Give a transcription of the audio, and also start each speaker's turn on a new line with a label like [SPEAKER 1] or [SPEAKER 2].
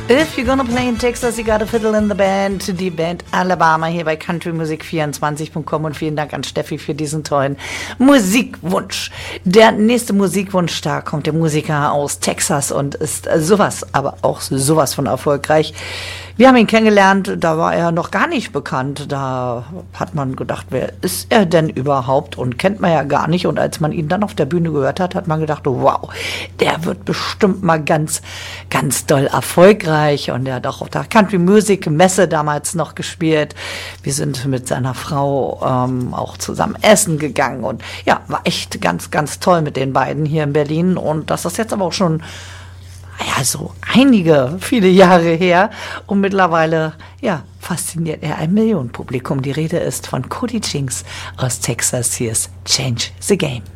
[SPEAKER 1] If you're gonna play in Texas, you gotta fiddle in the band. Die Band Alabama hier bei countrymusic24.com und vielen Dank an Steffi für diesen tollen Musikwunsch. Der nächste Musikwunsch, da kommt der Musiker aus Texas und ist sowas, aber auch sowas von erfolgreich. Wir haben ihn kennengelernt, da war er noch gar nicht bekannt. Da hat man gedacht, wer ist er denn überhaupt? Und kennt man ja gar nicht. Und als man ihn dann auf der Bühne gehört hat, hat man gedacht, wow, der wird bestimmt mal ganz, ganz doll erfolgreich. Und er hat auch auf der Country Music Messe damals noch gespielt. Wir sind mit seiner Frau auch zusammen essen gegangen. Und ja, war echt ganz, ganz toll mit den beiden hier in Berlin. Und das ist jetzt aber auch schon so viele Jahre her und mittlerweile, fasziniert er ein Millionenpublikum. Die Rede ist von Cody Jinks aus Texas. Hier ist Change the Game.